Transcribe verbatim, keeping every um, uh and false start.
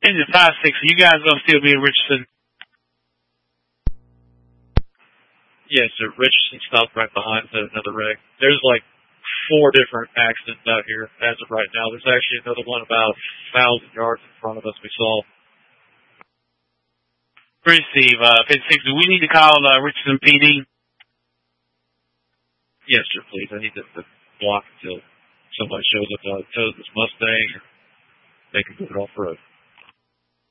Engine five six, you guys gonna still be in Richardson? Yes, sir. Richardson stopped right behind us at another wreck. There's like four different accidents out here as of right now. There's actually another one about a thousand yards in front of us we saw. Bridge Steve, uh, fifty-six, do we need to call uh, Richardson P D? Yes, sir, please. I need to, to block until somebody shows up to tow this Mustang or they can get it off the road.